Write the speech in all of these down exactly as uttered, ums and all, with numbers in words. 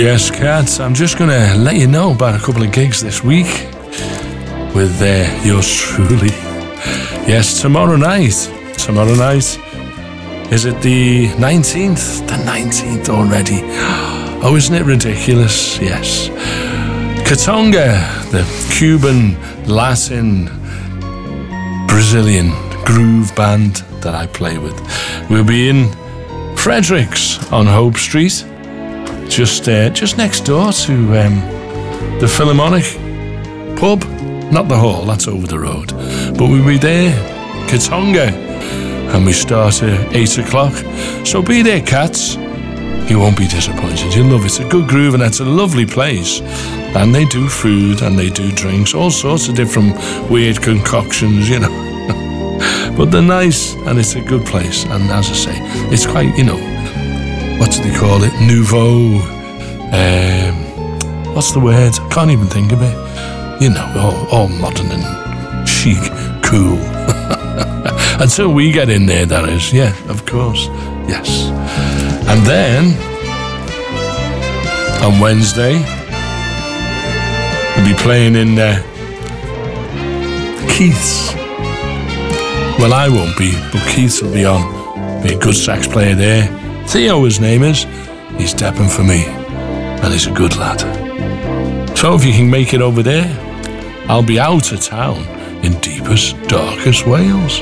Yes, cats, I'm just going to let you know about a couple of gigs this week with uh, yours truly. Yes, tomorrow night. Tomorrow night. Is it the nineteenth? The nineteenth already. Oh, isn't it ridiculous? Yes. Katonga, the Cuban, Latin, Brazilian groove band that I play with. We'll be in Fredericks on Hope Street. Just uh, just next door to um, the Philharmonic pub. Not the hall, that's over the road. But we'll be there, Katonga, and we start at eight o'clock. So be there, cats. You won't be disappointed. You'll love it. It's a good groove and it's a lovely place. And they do food and they do drinks, all sorts of different weird concoctions, you know. But they're nice and it's a good place. And as I say, it's quite, you know, what do they call it? Nouveau. Um, what's the word? I can't even think of it. You know, all, all modern and chic, cool. Until we get in there, that is. Yeah, of course. Yes. And then, on Wednesday, we'll be playing in uh, Keith's. Well, I won't be, but Keith's will be on. Be a good sax player there. Theo, his name is. He's stepping for me, and he's a good lad. So if you can make it over there, I'll be out of town in deepest, darkest Wales.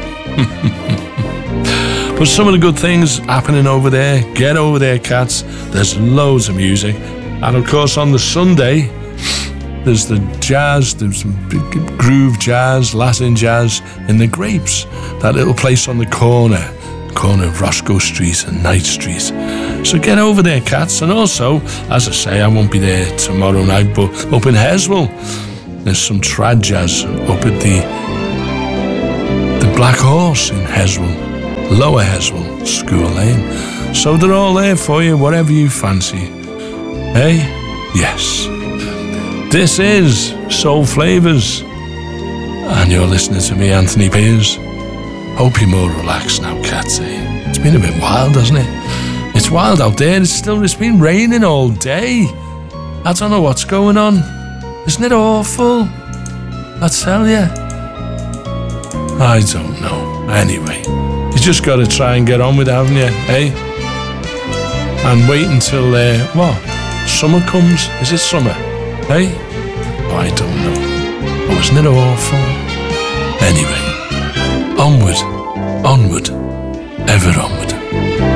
But some of the good things happening over there, get over there, cats. There's loads of music. And of course, on the Sunday, there's the jazz, there's some big groove jazz, Latin jazz in the Grapes, that little place on the corner. corner of Roscoe Street and Knight Street. So get over there, cats. And also, as I say, I won't be there tomorrow night, but up in Heswell, there's some trad jazz up at the the Black Horse in Heswell, Lower Heswell, School Lane. So they're all there for you, whatever you fancy. Hey? Yes. This is Soul Flavours, and you're listening to me, Anthony Pears. Hope you're more relaxed now, cats. Eh? It's been a bit wild, hasn't it? It's wild out there. It's still, it's been raining all day. I don't know what's going on. Isn't it awful? I tell you. I don't know. Anyway, you just got to try and get on with it, haven't you, eh? And wait until, uh, what? Summer comes? Is it summer? Eh? Oh, I don't know. Oh, isn't it awful? Anyway. Onward, onward, ever onward.